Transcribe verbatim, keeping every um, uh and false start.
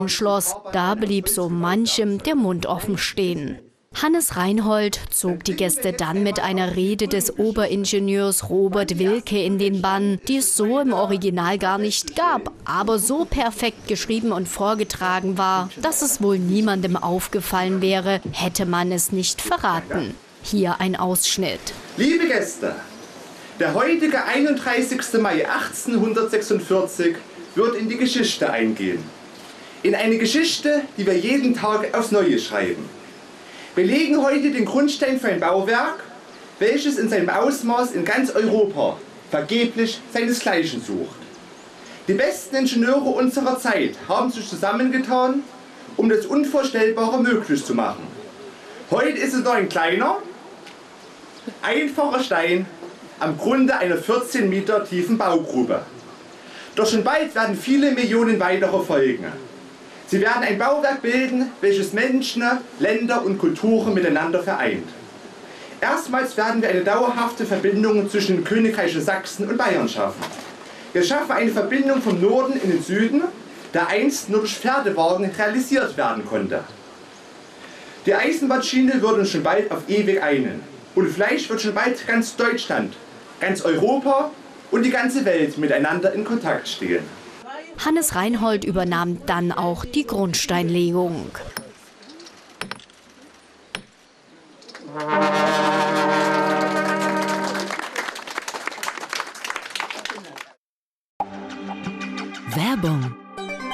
Schloss. Da blieb so manchem der Mund offen stehen. Hannes Reinhold zog die Gäste dann mit einer Rede des Oberingenieurs Robert Wilke in den Bann, die es so im Original gar nicht gab, aber so perfekt geschrieben und vorgetragen war, dass es wohl niemandem aufgefallen wäre, hätte man es nicht verraten. Hier ein Ausschnitt. Liebe Gäste, der heutige einunddreißigste Mai achtzehnhundertsechsundvierzig wird in die Geschichte eingehen. In eine Geschichte, die wir jeden Tag aufs Neue schreiben. Wir legen heute den Grundstein für ein Bauwerk, welches in seinem Ausmaß in ganz Europa vergeblich seinesgleichen sucht. Die besten Ingenieure unserer Zeit haben sich zusammengetan, um das Unvorstellbare möglich zu machen. Heute ist es nur ein kleiner, einfacher Stein am Grunde einer vierzehn Meter tiefen Baugrube. Doch schon bald werden viele Millionen weitere folgen. Sie werden ein Bauwerk bilden, welches Menschen, Länder und Kulturen miteinander vereint. Erstmals werden wir eine dauerhafte Verbindung zwischen dem Königreich Sachsen und Bayern schaffen. Wir schaffen eine Verbindung vom Norden in den Süden, der einst nur durch Pferdewagen realisiert werden konnte. Die Eisenbahnschiene wird uns schon bald auf ewig einen. Und vielleicht wird schon bald ganz Deutschland, ganz Europa und die ganze Welt miteinander in Kontakt stehen. Hannes Reinhold übernahm dann auch die Grundsteinlegung.